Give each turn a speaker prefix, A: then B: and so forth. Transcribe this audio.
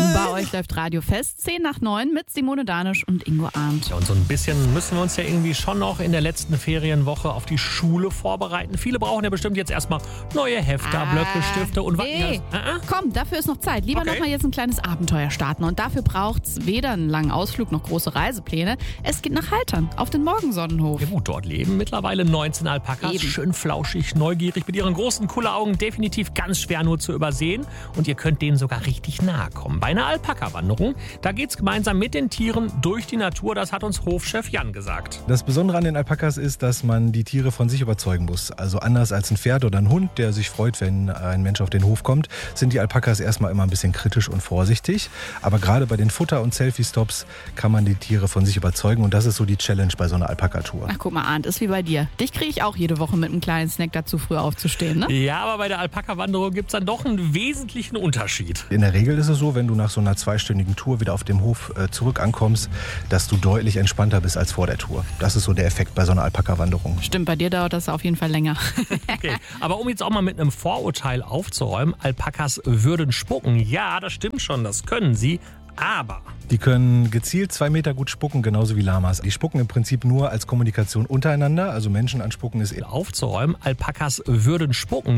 A: Bei euch läuft Radio Fest 10 nach 9 mit Simone Danisch und Ingo Arndt.
B: Ja, und so ein bisschen müssen wir uns ja irgendwie schon noch in der letzten Ferienwoche auf die Schule vorbereiten. Viele brauchen ja bestimmt jetzt erstmal neue Hefter, Blöcke, Stifte und was.
A: Nee. Komm, dafür ist noch Zeit. Lieber noch mal jetzt ein kleines Abenteuer starten. Und dafür braucht's weder einen langen Ausflug noch große Reisepläne. Es geht nach Haltern auf den Morgensonnenhof.
B: Ja gut, dort leben mittlerweile 19 Alpakas.
A: Eben.
B: Schön flauschig, neugierig, mit ihren großen Kulleraugen definitiv ganz schwer nur zu übersehen. Und ihr könnt denen sogar richtig nahe kommen. Bei einer Alpaka-Wanderung, da geht's gemeinsam mit den Tieren durch die Natur. Das hat uns Hofchef Jan gesagt.
C: Das Besondere an den Alpakas ist, dass man die Tiere von sich überzeugen muss. Also anders als ein Pferd oder ein Hund, der sich freut, wenn ein Mensch auf den Hof kommt, sind die Alpakas erstmal immer ein bisschen kritisch und vorsichtig. Aber gerade bei den Futter- und Selfie-Stops kann man die Tiere von sich überzeugen. Und das ist so die Challenge bei so einer Alpaka-Tour.
A: Ach, guck mal, Arndt, ist wie bei dir. Dich kriege ich auch jede Woche mit einem kleinen Snack dazu, früh aufzustehen, ne?
B: Ja, aber bei der Alpaka-Wanderung gibt's dann doch einen wesentlichen Unterschied.
C: In der Regel ist es so, wenn du nach so einer 2-stündigen Tour wieder auf dem Hof zurück ankommst, dass du deutlich entspannter bist als vor der Tour. Das ist so der Effekt bei so einer Alpaka-Wanderung.
A: Stimmt, bei dir dauert das auf jeden Fall länger.
B: Okay, aber um jetzt auch mal mit einem Vorurteil aufzuräumen, Alpakas würden spucken. Ja, das stimmt schon, das können sie. Aber
C: Die können gezielt 2 Meter gut spucken, genauso wie Lamas. Die spucken im Prinzip nur als Kommunikation untereinander. Also Menschen anspucken ist
B: aufzuräumen, Alpakas würden spucken.